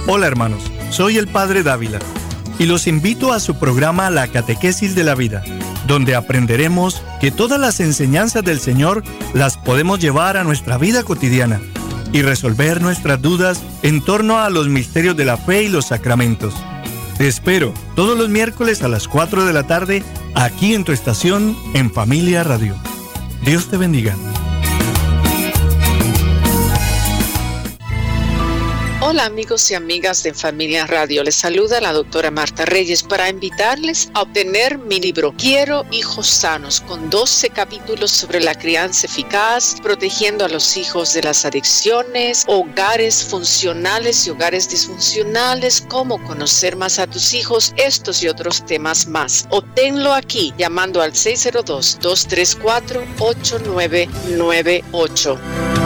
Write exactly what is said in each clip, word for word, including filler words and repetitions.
Hola hermanos, soy el Padre Dávila y los invito a su programa La Catequesis de la Vida, donde aprenderemos que todas las enseñanzas del Señor las podemos llevar a nuestra vida cotidiana y resolver nuestras dudas en torno a los misterios de la fe y los sacramentos. Te espero todos los miércoles a las cuatro de la tarde aquí en tu estación en Familia Radio. Dios te bendiga. Hola amigos y amigas de Familia Radio, les saluda la doctora Marta Reyes para invitarles a obtener mi libro Quiero hijos sanos, con doce capítulos sobre la crianza eficaz, protegiendo a los hijos de las adicciones, hogares funcionales y hogares disfuncionales, cómo conocer más a tus hijos, estos y otros temas más. Obténlo aquí llamando al seis cero dos, dos tres cuatro, ocho nueve nueve ocho.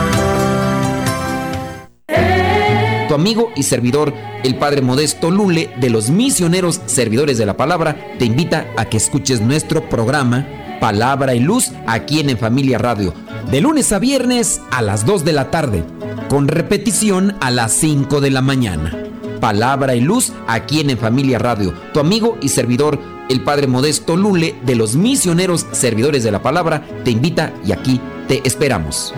Tu amigo y servidor, el Padre Modesto Lule, de los Misioneros Servidores de la Palabra, te invita a que escuches nuestro programa Palabra y Luz aquí en En Familia Radio, de lunes a viernes a las dos de la tarde, con repetición a las cinco de la mañana. Palabra y Luz aquí en En Familia Radio. Tu amigo y servidor, el Padre Modesto Lule, de los Misioneros Servidores de la Palabra, te invita y aquí te esperamos.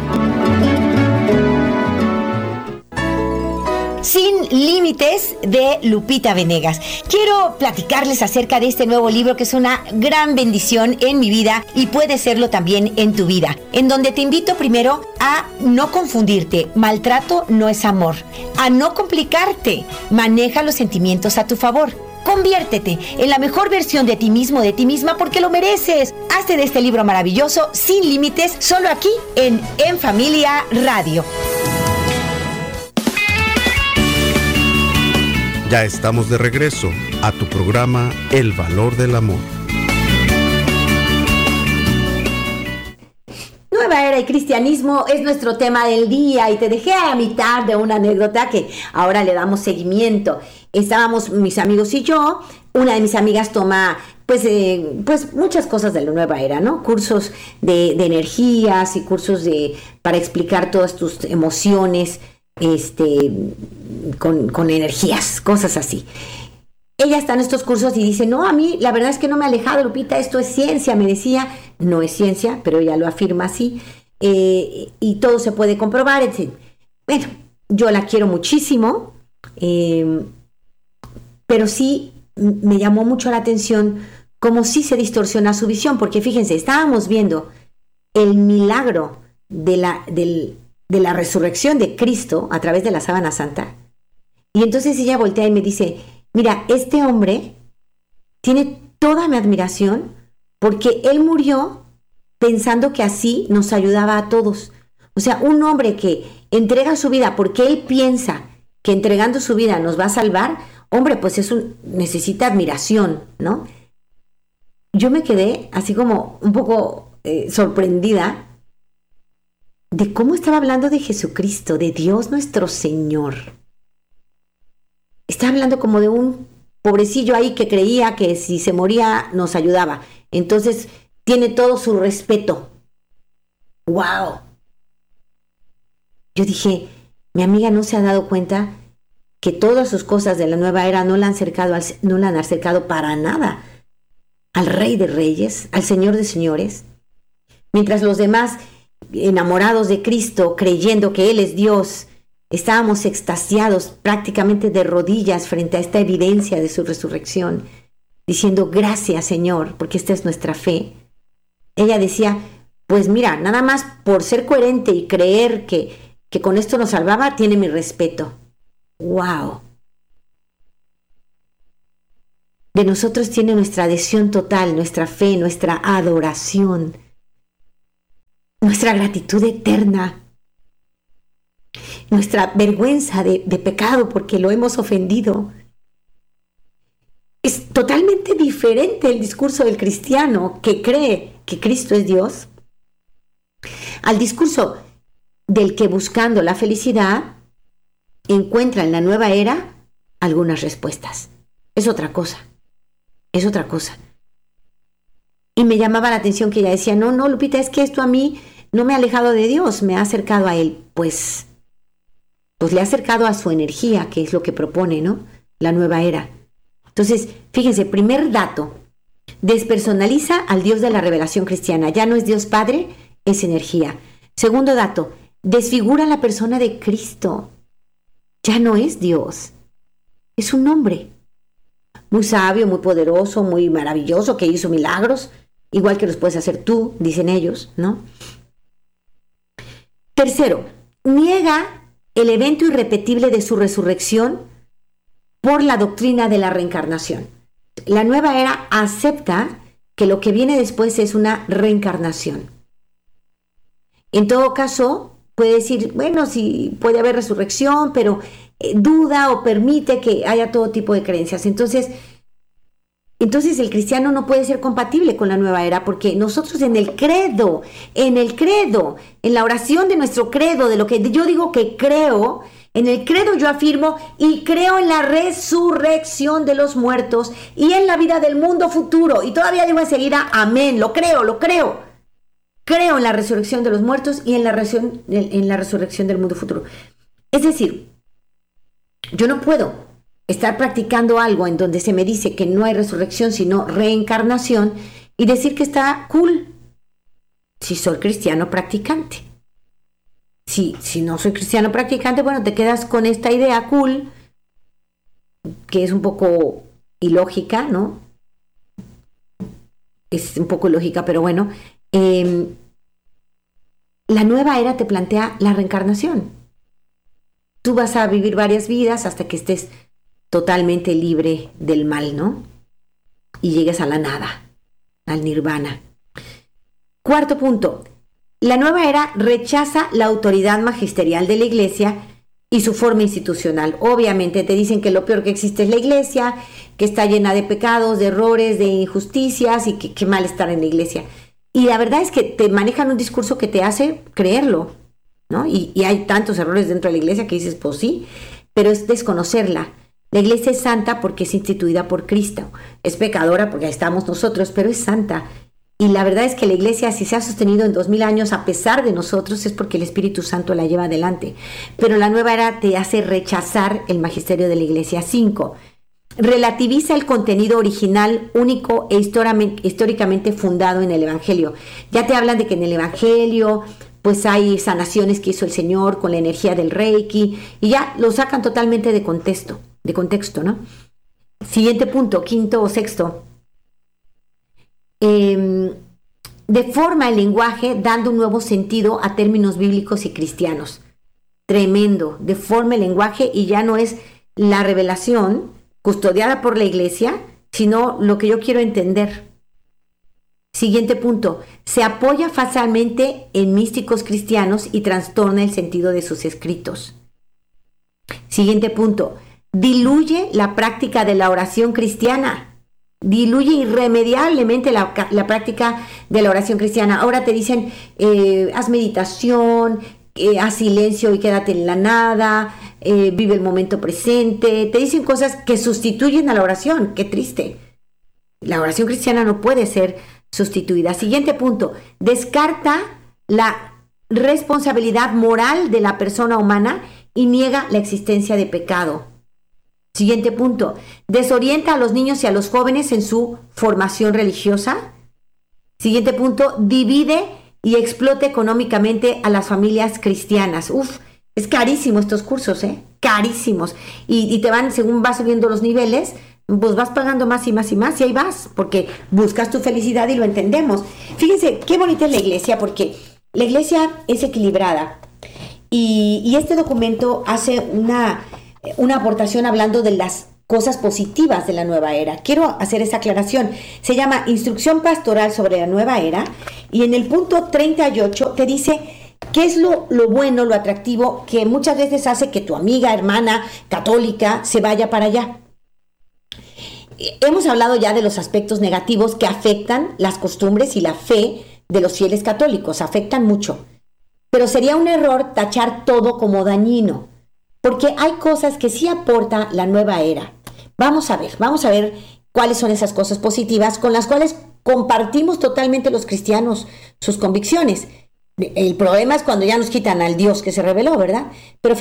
Sin Límites, de Lupita Venegas. Quiero platicarles acerca de este nuevo libro que es una gran bendición en mi vida y puede serlo también en tu vida, en donde te invito primero a no confundirte. Maltrato no es amor. A no complicarte. Maneja los sentimientos a tu favor. Conviértete en la mejor versión de ti mismo, de ti misma, porque lo mereces. Hazte de este libro maravilloso, Sin Límites, solo aquí en En Familia Radio. Ya estamos de regreso a tu programa El Valor del Amor. Nueva era y cristianismo es nuestro tema del día y te dejé a mitad de una anécdota que ahora le damos seguimiento. Estábamos mis amigos y yo, una de mis amigas toma pues, eh, pues muchas cosas de la nueva era, ¿no? Cursos de, de energías y cursos de para explicar todas tus emociones, este, con, con energías, cosas así. Ella está en estos cursos y dice, no, a mí la verdad es que no me he alejado, Lupita, esto es ciencia, me decía. No es ciencia, pero ella lo afirma así, eh, y todo se puede comprobar, etcétera. Bueno, yo la quiero muchísimo, eh, pero sí me llamó mucho la atención cómo sí se distorsiona su visión, porque fíjense, estábamos viendo el milagro de la, del de la resurrección de Cristo a través de la sábana santa. Y entonces ella voltea y me dice, mira, este hombre tiene toda mi admiración porque él murió pensando que así nos ayudaba a todos. O sea, un hombre que entrega su vida porque él piensa que entregando su vida nos va a salvar, hombre, pues eso necesita admiración, ¿no? Yo me quedé así como un poco eh, sorprendida de cómo estaba hablando de Jesucristo, de Dios nuestro Señor. Estaba hablando como de un pobrecillo ahí que creía que si se moría nos ayudaba. Entonces tiene todo su respeto. ¡Wow! Yo dije, mi amiga no se ha dado cuenta que todas sus cosas de la nueva era no la han acercado, al, no la han acercado para nada al Rey de Reyes, al Señor de Señores. Mientras los demás, enamorados de Cristo, creyendo que Él es Dios, estábamos extasiados, prácticamente de rodillas frente a esta evidencia de su resurrección, diciendo gracias Señor, porque esta es nuestra fe. Ella decía, pues mira, nada más por ser coherente y creer que, que con esto nos salvaba, tiene mi respeto. ¡Wow! De nosotros tiene nuestra adhesión total, nuestra fe, nuestra adoración, nuestra gratitud eterna, nuestra vergüenza de, de pecado porque lo hemos ofendido. Es totalmente diferente el discurso del cristiano que cree que Cristo es Dios al discurso del que buscando la felicidad encuentra en la nueva era algunas respuestas. Es otra cosa, es otra cosa. Y me llamaba la atención que ella decía, no, no, Lupita, es que esto a mí no me ha alejado de Dios, me ha acercado a Él. Pues, pues le ha acercado a su energía, que es lo que propone, ¿no? La nueva era. Entonces, fíjense, primer dato, despersonaliza al Dios de la revelación cristiana. Ya no es Dios Padre, es energía. Segundo dato, desfigura a la persona de Cristo. Ya no es Dios, es un hombre. Muy sabio, muy poderoso, muy maravilloso, que hizo milagros, igual que los puedes hacer tú, dicen ellos, ¿no? Tercero, niega el evento irrepetible de su resurrección por la doctrina de la reencarnación. La nueva era acepta que lo que viene después es una reencarnación. En todo caso, puede decir, bueno, sí puede haber resurrección, pero eh, duda o permite que haya todo tipo de creencias. Entonces, entonces el cristiano no puede ser compatible con la nueva era, porque nosotros en el credo, en el credo, en la oración de nuestro credo, de lo que yo digo que creo, en el credo yo afirmo y creo en la resurrección de los muertos y en la vida del mundo futuro. Y todavía digo enseguida, amén, lo creo, lo creo. Creo en la resurrección de los muertos y en la, resur- en la resurrección del mundo futuro. Es decir, yo no puedo estar practicando algo en donde se me dice que no hay resurrección sino reencarnación y decir que está cool si soy cristiano practicante. Si, si no soy cristiano practicante, bueno, te quedas con esta idea cool, que es un poco ilógica, ¿no? Es un poco ilógica, pero bueno. Eh, la nueva era te plantea la reencarnación. Tú vas a vivir varias vidas hasta que estés totalmente libre del mal, ¿no? Y llegues a la nada, al nirvana. Cuarto punto. La nueva era rechaza la autoridad magisterial de la iglesia y su forma institucional. Obviamente te dicen que lo peor que existe es la iglesia, que está llena de pecados, de errores, de injusticias y que qué mal estar en la iglesia. Y la verdad es que te manejan un discurso que te hace creerlo, ¿no? Y, y hay tantos errores dentro de la iglesia que dices, pues sí, pero es desconocerla. La iglesia es santa porque es instituida por Cristo. Es pecadora porque ahí estamos nosotros, pero es santa. Y la verdad es que la iglesia, si se ha sostenido en dos mil años a pesar de nosotros, es porque el Espíritu Santo la lleva adelante. Pero la nueva era te hace rechazar el magisterio de la iglesia. Cinco, relativiza el contenido original, único e históricamente fundado en el Evangelio. Ya te hablan de que en el Evangelio pues hay sanaciones que hizo el Señor con la energía del Reiki y ya lo sacan totalmente de contexto, de contexto, ¿no? Siguiente punto, quinto o sexto. Eh, deforma el lenguaje dando un nuevo sentido a términos bíblicos y cristianos. Tremendo, deforma el lenguaje y ya no es la revelación custodiada por la iglesia, sino lo que yo quiero entender. Siguiente punto, se apoya falsamente en místicos cristianos y trastorna el sentido de sus escritos. Siguiente punto, diluye la práctica de la oración cristiana. Diluye irremediablemente la, la práctica de la oración cristiana. Ahora te dicen, eh, haz meditación, eh, haz silencio y quédate en la nada, eh, vive el momento presente. Te dicen cosas que sustituyen a la oración. Qué triste. La oración cristiana no puede ser sustituida. Siguiente punto, descarta la responsabilidad moral de la persona humana y niega la existencia de pecado. Siguiente punto, desorienta a los niños y a los jóvenes en su formación religiosa. Siguiente punto, divide y explota económicamente a las familias cristianas. Uf, es carísimo estos cursos, ¿eh? Carísimos. Y, y te van, según vas subiendo los niveles, pues vas pagando más y más y más y ahí vas, porque buscas tu felicidad y lo entendemos. Fíjense, qué bonita es la iglesia, porque la iglesia es equilibrada. Y, y este documento hace una... una aportación hablando de las cosas positivas de la nueva era. Quiero hacer esa aclaración. Se llama Instrucción Pastoral sobre la Nueva Era y en el punto treinta y ocho te dice qué es lo, lo bueno, lo atractivo que muchas veces hace que tu amiga, hermana católica se vaya para allá. Hemos hablado ya de los aspectos negativos que afectan las costumbres y la fe de los fieles católicos. Afectan mucho. Pero sería un error tachar todo como dañino. Porque hay cosas que sí aporta la nueva era. Vamos a ver, vamos a ver cuáles son esas cosas positivas con las cuales compartimos totalmente los cristianos sus convicciones. El problema es cuando ya nos quitan al Dios que se reveló, ¿verdad? Pero fíjate,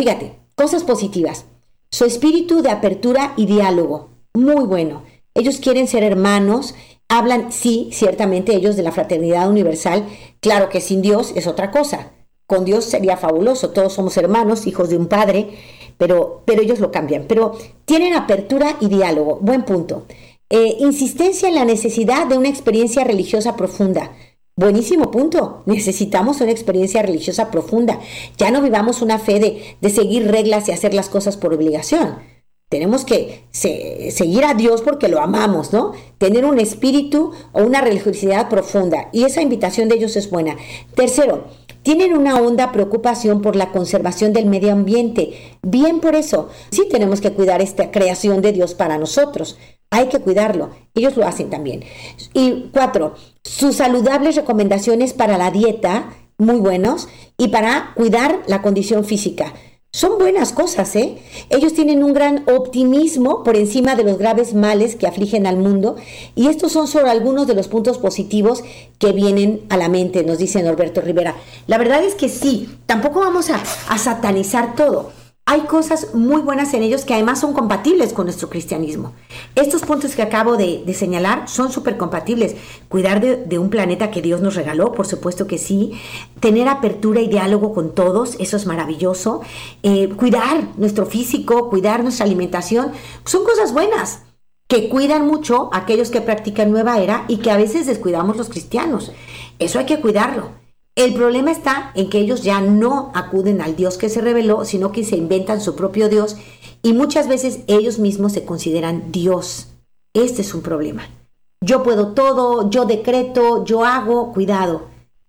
cosas positivas. Su espíritu de apertura y diálogo, muy bueno. Ellos quieren ser hermanos, hablan, sí, ciertamente ellos de la fraternidad universal. Claro que sin Dios es otra cosa. Con Dios sería fabuloso, todos somos hermanos, hijos de un padre, pero, pero ellos lo cambian. Pero tienen apertura y diálogo, buen punto. Eh, insistencia en la necesidad de una experiencia religiosa profunda. Buenísimo punto. Necesitamos una experiencia religiosa profunda. Ya no vivamos una fe de, de seguir reglas y hacer las cosas por obligación. Tenemos que se, seguir a Dios porque lo amamos, ¿no? Tener un espíritu o una religiosidad profunda. Y esa invitación de ellos es buena. Tercero, tienen una honda preocupación por la conservación del medio ambiente. Bien por eso. Sí tenemos que cuidar esta creación de Dios para nosotros. Hay que cuidarlo. Ellos lo hacen también. Y cuatro, sus saludables recomendaciones para la dieta, muy buenos, y para cuidar la condición física. Son buenas cosas, ¿eh? Ellos tienen un gran optimismo por encima de los graves males que afligen al mundo, y estos son solo algunos de los puntos positivos que vienen a la mente, nos dice Norberto Rivera. La verdad es que sí, tampoco vamos a, a satanizar todo. Hay cosas muy buenas en ellos que además son compatibles con nuestro cristianismo. Estos puntos que acabo de, de señalar son súper compatibles. Cuidar de, de un planeta que Dios nos regaló, por supuesto que sí. Tener apertura y diálogo con todos, eso es maravilloso. Eh, cuidar nuestro físico, cuidar nuestra alimentación, son cosas buenas que cuidan mucho a aquellos que practican nueva era y que a veces descuidamos los cristianos. Eso hay que cuidarlo. El problema está en que ellos ya no acuden al Dios que se reveló, sino que se inventan su propio Dios y muchas veces ellos mismos se consideran Dios. Este es un problema. Yo puedo todo, yo decreto, yo hago, cuidado.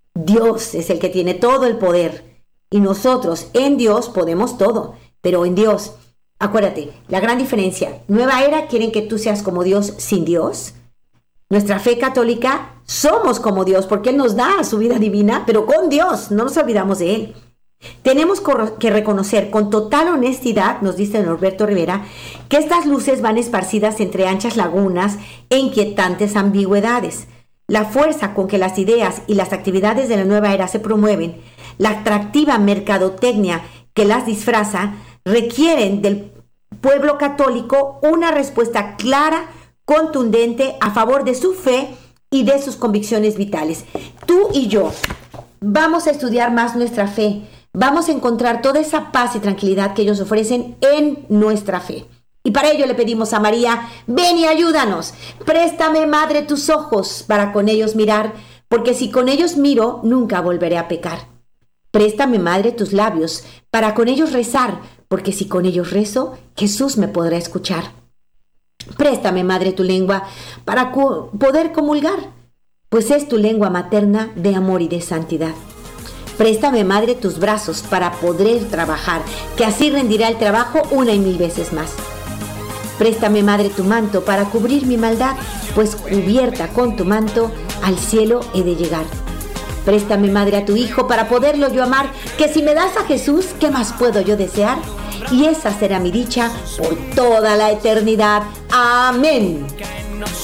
Dios es el que tiene todo el poder y nosotros en Dios podemos todo, pero en Dios, acuérdate, la gran diferencia, nueva era quieren que tú seas como Dios sin Dios. Nuestra fe católica somos como Dios porque Él nos da su vida divina, pero con Dios, no nos olvidamos de Él. Tenemos que reconocer con total honestidad, nos dice Norberto Rivera, que estas luces van esparcidas entre anchas lagunas e inquietantes ambigüedades. La fuerza con que las ideas y las actividades de la nueva era se promueven, la atractiva mercadotecnia que las disfraza, requieren del pueblo católico una respuesta clara, contundente a favor de su fe y de sus convicciones vitales. Tú y yo vamos a estudiar más nuestra fe, vamos a encontrar toda esa paz y tranquilidad que ellos ofrecen en nuestra fe. Y para ello le pedimos a María, ven y ayúdanos, préstame, Madre, tus ojos para con ellos mirar, porque si con ellos miro, nunca volveré a pecar. Préstame, Madre, tus labios para con ellos rezar, porque si con ellos rezo, Jesús me podrá escuchar. Préstame, Madre, tu lengua para co- poder comulgar, pues es tu lengua materna de amor y de santidad. Préstame, Madre, tus brazos para poder trabajar, que así rendirá el trabajo una y mil veces más. Préstame, Madre, tu manto para cubrir mi maldad, pues cubierta con tu manto al cielo he de llegar. Préstame, Madre, a tu Hijo para poderlo yo amar, que si me das a Jesús, ¿qué más puedo yo desear? Y esa será mi dicha por toda la eternidad. Amén.